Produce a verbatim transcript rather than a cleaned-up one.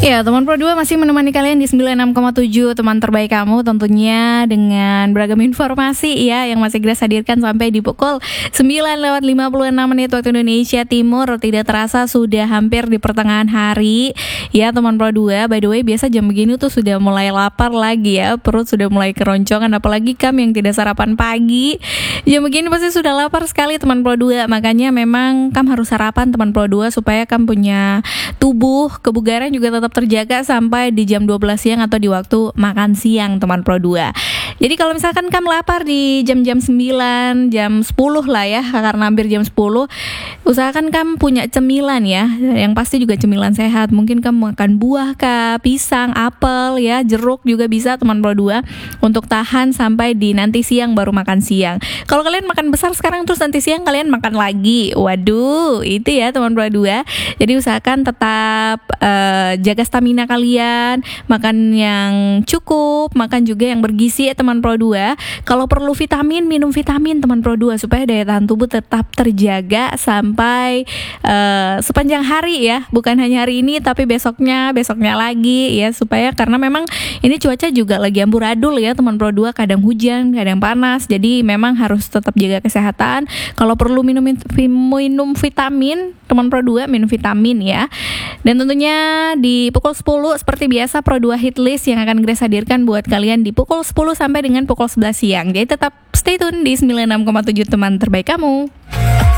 Ya, teman Pro dua masih menemani kalian di sembilan puluh enam koma tujuh teman terbaik kamu, tentunya dengan beragam informasi ya yang masih Grace hadirkan sampai di pukul sembilan lewat lima puluh enam menit waktu Indonesia Timur. Tidak terasa sudah hampir di pertengahan hari ya teman Pro dua. By the way, biasa jam begini tuh sudah mulai lapar lagi ya, perut sudah mulai keroncongan, apalagi kamu yang tidak sarapan pagi. Jam begini pasti sudah lapar sekali teman Pro dua. Makanya memang kamu harus sarapan teman Pro dua supaya kamu punya tubuh kebugaran juga tetap terjaga sampai di jam dua belas siang atau di waktu makan siang teman Pro dua. Jadi kalau misalkan kamu lapar di jam-jam sembilan, jam sepuluh lah ya, karena hampir jam sepuluh, usahakan kamu punya cemilan ya, yang pasti juga cemilan sehat. Mungkin kamu makan buah kah, pisang, apel ya, jeruk juga bisa teman Pro dua, untuk tahan sampai di nanti siang baru makan siang. Kalau kalian makan besar sekarang terus nanti siang kalian makan lagi, waduh itu ya teman Pro dua. Jadi usahakan tetap uh, jaga stamina kalian, makan yang cukup, makan juga yang bergizi ya teman Pro dua. Kalau perlu vitamin, minum vitamin teman Pro dua supaya daya tahan tubuh tetap terjaga sampai uh, sepanjang hari ya, bukan hanya hari ini tapi besoknya, besoknya lagi ya, supaya karena memang ini cuaca juga lagi amburadul ya teman Pro dua, kadang hujan, kadang panas. Jadi memang harus tetap jaga kesehatan. Kalau perlu minum minum vitamin teman Pro dua, minum vitamin ya. Dan tentunya di pukul sepuluh seperti biasa Pro dua Hit List yang akan Grace hadirkan buat kalian di pukul sepuluh sampai dengan pukul sebelas siang. Jadi tetap stay tune di sembilan puluh enam koma tujuh teman terbaik kamu.